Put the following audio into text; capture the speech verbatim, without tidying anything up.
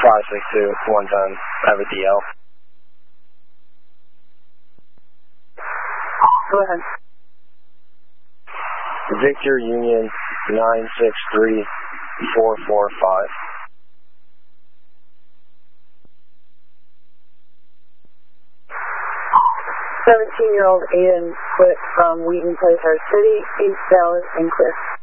five six two, one ten. I have a D L. Go ahead. Victor Union nine six three four four five. seventeen-year-old Aiden quit from Wheaton Place, City, East Dallas, and clear.